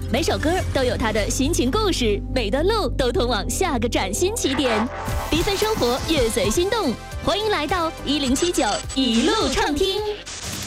每首歌都有它的心情故事，每段路都通往下个崭新起点。缤纷生活，乐随心动，欢迎来到1079一路畅听。